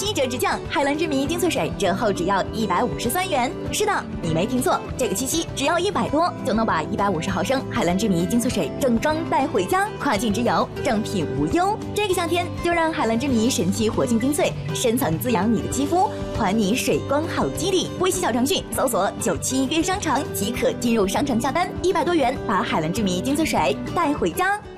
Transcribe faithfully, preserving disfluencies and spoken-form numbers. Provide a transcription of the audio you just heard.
七折直降，海蓝之谜精粹水折后只要一百五十三元。是的，你没听错，这个七夕只要一百多就能把一百五十毫升海蓝之谜精粹水整装带回家，跨境之游，正品无忧。这个夏天就让海蓝之谜神奇活性精粹深层滋养你的肌肤，还你水光好基底。微信小程序搜索九七约商城即可进入商城下单，一百多元把海蓝之谜精粹水带回家。